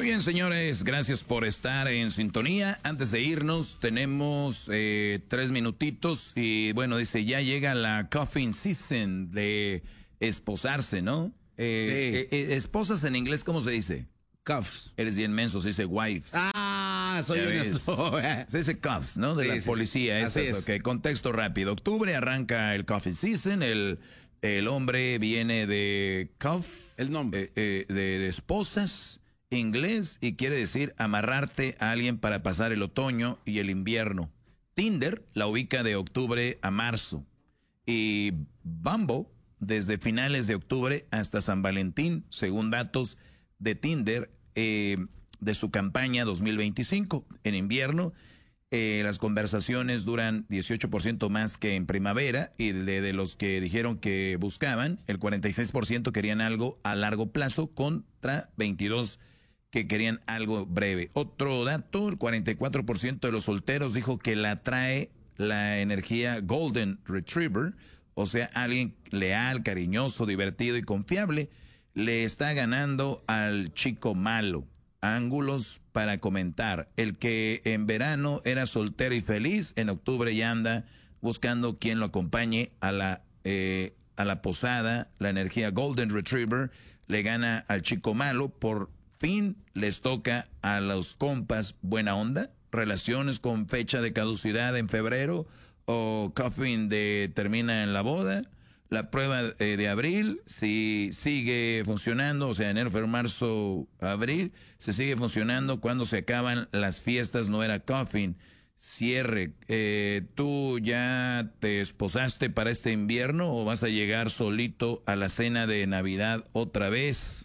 Muy bien, señores, gracias por estar en sintonía. Antes de irnos, tenemos 3 minutitos y bueno, dice, ya llega la coffin season de esposarse, ¿no? Sí. Esposas en inglés, ¿cómo se dice? Cuffs. Eres bien menso, se dice wives. Soy Ya una ves. Se dice cuffs, ¿no? De Sí, la sí, policía. sí. Así Esas, es. ok. Contexto rápido. Octubre arranca el coffin season. El hombre viene de cuff. El nombre. De esposas, inglés, y quiere decir amarrarte a alguien para pasar el otoño y el invierno. Tinder la ubica de octubre a marzo. Y Bumble desde finales de octubre hasta San Valentín, según datos de Tinder, de su campaña 2025. En invierno, las conversaciones duran 18% más que en primavera, y de los que dijeron que buscaban, el 46% querían algo a largo plazo contra 22% que querían algo breve. Otro dato, el 44% de los solteros dijo que la atrae la energía Golden Retriever, o sea, alguien leal, cariñoso, divertido y confiable. Le está ganando al chico malo. Ángulos para comentar. El que en verano era soltero y feliz, en octubre ya anda buscando quien lo acompañe a la posada. La energía Golden Retriever le gana al chico malo. Por fin les toca a los compas buena onda. Relaciones con fecha de caducidad en febrero o coffin termina en la boda. La prueba de abril, si sigue funcionando, o sea, enero, febrero, marzo, abril, se sigue funcionando cuando se acaban las fiestas, no era coffin. Cierre, ¿tú ya te esposaste para este invierno o vas a llegar solito a la cena de Navidad otra vez?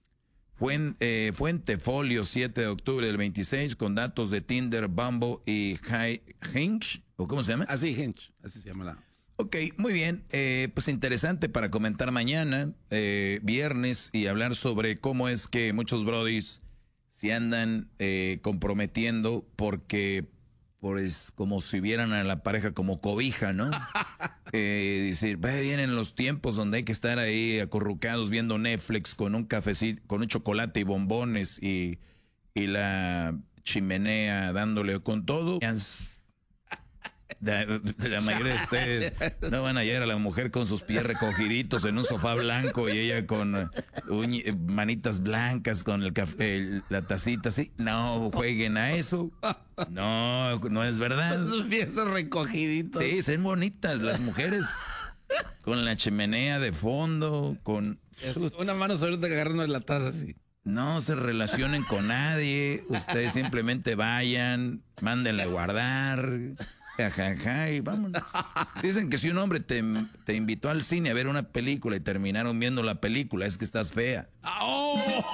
Fuentefolio, 7 de octubre del 26, con datos de Tinder, Bumble y Hinge, ¿o cómo se llama? Así, Hinge. Así se llama la... Ok, muy bien. Pues interesante para comentar mañana, viernes, y hablar sobre cómo es que muchos brodis se andan comprometiendo porque, pues, como si vieran a la pareja como cobija, ¿no? Decir, vienen los tiempos donde hay que estar ahí acurrucados viendo Netflix con un cafecito, con un chocolate y bombones y la chimenea dándole con todo. La mayoría de ustedes no van a hallar a la mujer con sus pies recogiditos en un sofá blanco y ella con manitas blancas con el café, la tacita así. No jueguen a eso. No es verdad. Sus pies recogiditos. Sí, son bonitas las mujeres con la chimenea de fondo, con una mano sobre otra agarrando la taza así. No se relacionen con nadie. Ustedes simplemente vayan, mándenla a guardar. Jajaja, y vámonos. Dicen que si un hombre te invitó al cine a ver una película y terminaron viendo la película, es que estás fea.